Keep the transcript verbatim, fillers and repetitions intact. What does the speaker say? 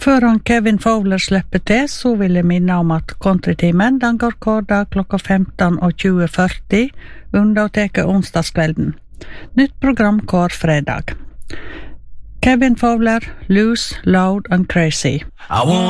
Föran Kevin Fowler släpper till så vill jag minna om att Countrytimmen den går kvar klockan femton och tjugo fyrtio undantag onsdagskvällen. Nytt program kvar fredag. Kevin Fowler, Loose, Loud and Crazy.